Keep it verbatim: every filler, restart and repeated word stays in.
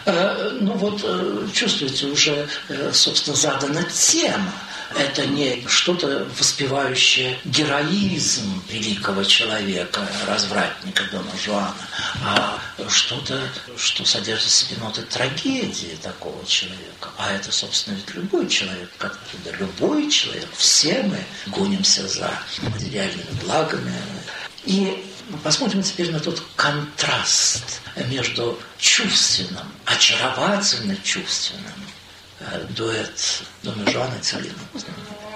Ну вот, чувствуете, уже, собственно, задана тема. Это не что-то воспевающее героизм великого человека, развратника Дона Жуана, а что-то, что содержит в себе ноты трагедии такого человека. А это, собственно, ведь любой человек, как да, любой человек, все мы гонимся за материальными благами. И посмотрим теперь на тот контраст между чувственным, очаровательно чувственным, дуэт Дона Жуана и Цалина.